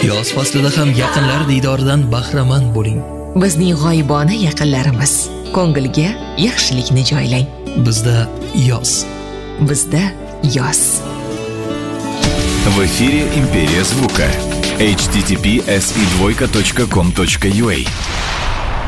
Yoz faslida ham yaqinlar diydoridan bahramand bo'ling. Bizning g'oyibona yaqinlarimiz, ko'ngilga yaxshilikni joylang. Bizda yoz. Bizda yoz. В эфире «Империя звука». https://com.ua